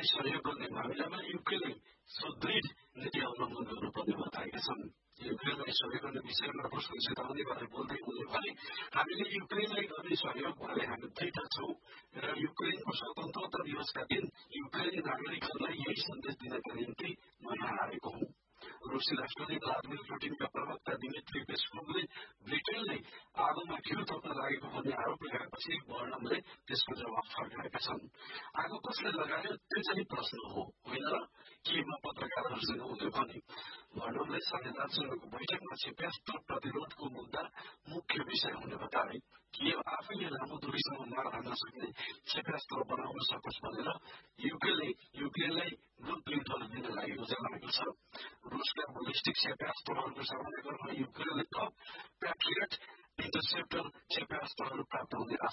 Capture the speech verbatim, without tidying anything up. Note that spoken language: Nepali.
सहयोग गर्ने मामिलामा युक्रेनले सुदृढ नीति अवलम्बन गर्नुपर्ने बताएका छन्। युक्रेनलाई सहयोग गर्ने विषयमा प्रश्न चेतावनी गरेर बोल्दै उनले भने हामीले युक्रेनलाई गर्ने सहयोगबारे हामी दृढ छौं र युक्रेनको स्वतन्त्रता दिवसका दिन युक्रेनी नागरिकहरूलाई यही सन्देश दिनका निम्ति म यहाँ आएको हुँ। रूसी राष्ट्रपति भ्लादिमिर पुटिनका प्रवक्ता दिमित्री पेस्कोभले ब्रिटेनले आगोमा घिउ थप्न लागेको भन्ने आरोप लगाएपछि बर्नमले त्यसको जवाब फर्काएका छन्। आगो कसले लगायो त्यो चाहिँ प्रश्न हो, होइन र? केमा पत्रकारहरूसँग उनले भने। बर्नमले संविधानसँगको बैठकमा क्षेप्यास्त्र प्रतिरोधको मुद्दा मुख्य विषय हुने बताए। किएभ आफैले लामो दूरीसम्म मार हान्न सक्ने क्षेप्यास्त्र बनाउन सकोस् भनेर युक्रेनले युक्रेनलाई ब्लुप्रिन्टहरू दिन लागेको जनाएको छ। रूसका बलिस्टिक क्षेप्यास्त्रहरूको सामना गर्न युक्रेनले थप प्याट्रियट इन्टरसेप्टर क्षेप्यास्त्रहरू प्राप्त हुने आशा